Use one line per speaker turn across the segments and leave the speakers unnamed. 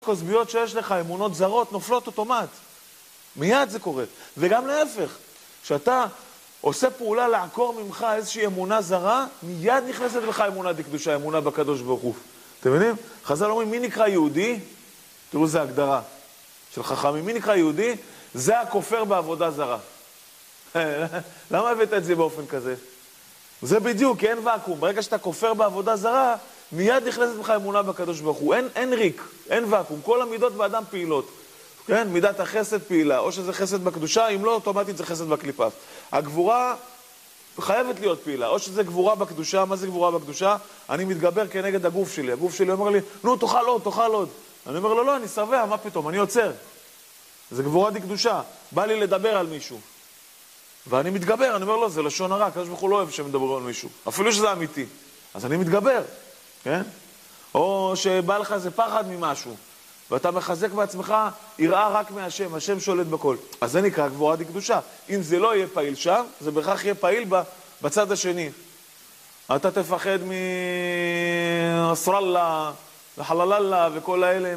כוסביות שיש לך, אמונות זרות, נופלות אוטומט. מיד זה קורה. וגם להפך, כשאתה עושה פעולה לעקור ממך איזושהי אמונה זרה, מיד נכנסת בך אמונה דקדושה, אמונה בקדוש ברוך הוא. אתם מבינים? חז"ל אומרים, מי נקרא יהודי? תראו, זה הגדרה של חכמים. מי נקרא יהודי? זה הכופר בעבודה זרה. למה הבאת את זה באופן כזה? זה בדיוק, כי אין ואקום. ברגע שאתה כופר בעבודה זרה, מיד נכנסת בך אמונה בקדוש ברוך הוא. אין ריק, אין ואקום. כל המידות באדם פעילות. כן? מידת החסד פעילה. או שזה חסד בקדושה, אם לא, אוטומטית זה חסד בקליפה. הגבורה חייבת להיות פעילה. או שזה גבורה בקדושה. מה זה גבורה בקדושה? אני מתגבר כנגד הגוף שלי. הגוף שלי אומר לי, נו, תאכל עוד, תאכל עוד. אני אומר לו, לא, אני שבע, מה פתאום? אני עוצר. זה גבורה דקדושה. בא לי לדבר על מישהו. ואני מתגבר, אני אומר לו, זה לשון הרע, הקדוש ברוך הוא לא אוהב שמדברו על מישהו. אפילו שזה אמיתי. אז אני מתגבר, כן? או שבא לך איזה פחד ממשהו, ואתה מחזק בעצמך, יראה רק מהשם, השם שולט בכל. אז זה נקרא גבורה דקדושה. אם זה לא יהיה פעיל שם, זה בכך יהיה פעיל בצד השני. אתה תפחד מאסרלה, וחלללה, וכל האלה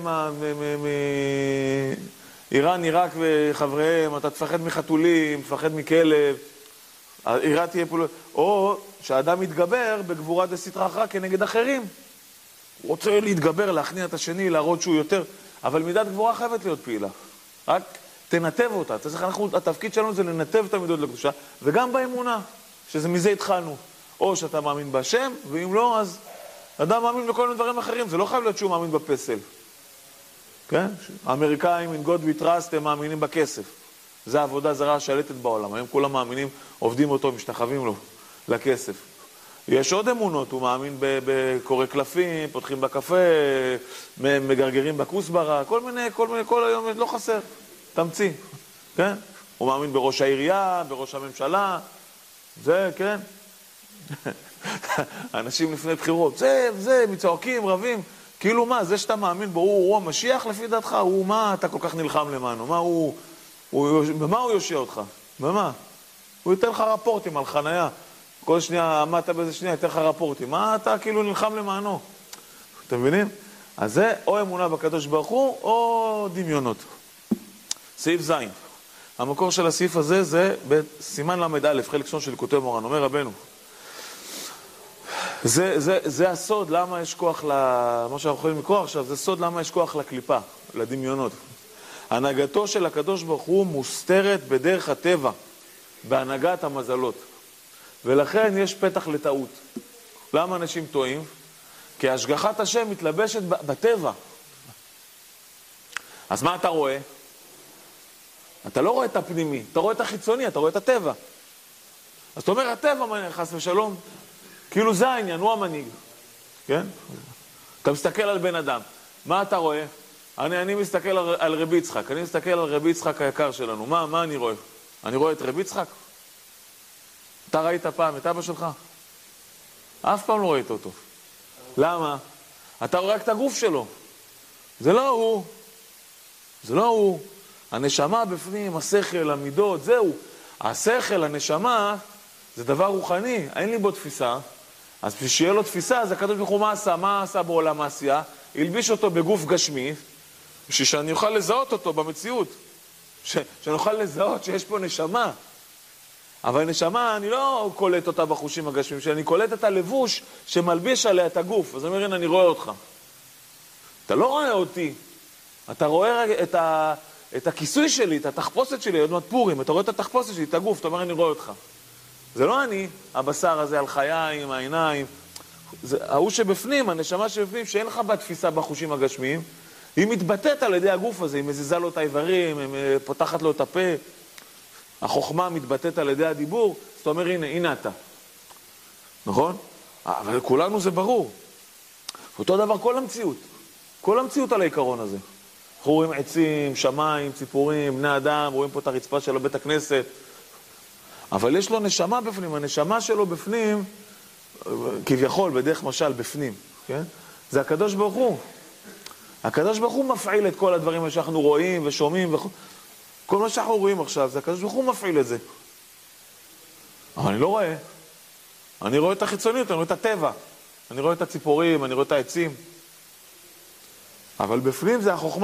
איראן, עיראק וחבריהם, אתה תפחד מחתולים, תפחד מכלב, איראן תהיה פעולה, או שהאדם מתגבר בגבורה דסתרא אחרא כנגד אחרים. הוא רוצה להתגבר, להכניע את השני, להראות שהוא יותר, אבל מידת גבורה חייבת להיות פעילה. רק תנתב אותה. התפקיד שלנו זה לנתב את המידות לקדושה, וגם באמונה, שזה מזה התחלנו. או שאתה מאמין בהשם, ואם לא, אז אדם מאמין בכל מיני דברים אחרים. זה לא חייב להיות שהוא מאמין בפסל. כן? האמריקאים, in God we trust, הם מאמינים בכסף. זה העבודה זרה השלטת בעולם. היום כולם מאמינים, עובדים אותו, משתחווים לו, לכסף. יש עוד אמונות, הוא מאמין בקורא קלפים, פותחים בקפה, מגרגרים בכוסברה, כל היום לא חסר, תמציא, כן? הוא מאמין בראש העירייה, בראש הממשלה, זה, כן? אנשים לפני בחירות, זה, מצועקים, רבים, כאילו מה, זה שאתה מאמין בו, הוא המשיח לפי דעתך, הוא מה אתה כל כך נלחם למענו, במה הוא יושיע אותך? במה? הוא ייתן לך רפורטים על חנייה, כל שנייה, עמדת באיזה שנייה, ייתן לך רפורטים, מה אתה כאילו נלחם למענו? אתם מבינים? אז זה או אמונה בקדוש ברוך הוא, או דמיונות. סעיף ז'. המקור של הסעיף הזה זה בסימן למד א', חלק שון של ליקוטי מורן, אומר רבנו. זה הסוד למה יש כוח, מה שאנחנו יכולים לקרוא עכשיו, זה סוד למה יש כוח לקליפה, לדמיונות. הנהגתו של הקדוש ברוך הוא מוסתרת בדרך הטבע, בהנהגת המזלות. ולכן יש פתח לטעות. למה אנשים טועים? כי השגחת השם מתלבשת בטבע. אז מה אתה רואה? אתה לא רואה את הפנימי, אתה רואה את החיצוני, אתה רואה את הטבע. אז אתה אומר, הטבע, חס ושלום, כאילו זה העניין, הוא המנהיג. כן? אתה מסתכל על בן אדם. מה אתה רואה? אני מסתכל על רבי יצחק. אני מסתכל על רבי יצחק היקר שלנו. מה אני רואה? אני רואה את רבי יצחק? אתה ראית פעם את אבא שלך? אף פעם לא ראית אותו. למה? אתה רואה רק את הגוף שלו. זה לא הוא. זה לא הוא. הנשמה בפנים, השכל, המידות, זהו. השכל, הנשמה, זה דבר רוחני. אין לי בו תפיסה. אז בשביל שיהיה לו תפיסה, אז הקדוש ברוך הוא מה עשה? מה עשה בעולם העשייה? הלביש אותו בגוף גשמי, בשביל שאני אוכל לזהות אותו במציאות. שאני אוכל לזהות שיש פה נשמה. אבל נשמה, אני לא קולט אותה בחושים הגשמים שלי, אני קולט את הלבוש שמלביש עליה את הגוף. אז אני אומר, הנה, אני רואה אותך. אתה לא רואה אותי. אתה רואה את הכיסוי שלי, את התחפושת שלי, עוד מעט פורים, אתה רואה את התחפושת שלי, את הגוף, אתה אומר, אני רואה אותך. זה לא אני, הבשר הזה, על חיים, העיניים. זה ההוא שבפנים, הנשמה שבפנים, שאין לך בתפיסה בחושים הגשמיים, היא מתבטאת על ידי הגוף הזה, היא מזיזה לו את האיברים, היא פותחת לו את הפה. החוכמה מתבטאת על ידי הדיבור, אז אתה אומר, הנה אתה. נכון? אבל לכולנו זה ברור. אותו דבר כל המציאות על העיקרון הזה. אנחנו רואים עצים, שמיים, ציפורים, בני אדם, רואים פה את הרצפה של בית הכנסת. אבל יש לו נשמה בפנים, הנשמה שלו בפנים, כביכול, בדרך משל, בפנים. כן? זה הקדוש ברוך הוא. הקדוש ברוך הוא מפעיל את כל הדברים שאנחנו רואים ושומעים וכו'. כל מה שאנחנו רואים עכשיו, זה הקדוש ברוך הוא מפעיל את זה. אבל אני לא רואה. אני רואה את החיצוניות, אני רואה את הטבע. אני רואה את הציפורים, אני רואה את העצים. אבל בפנים זה החוכמה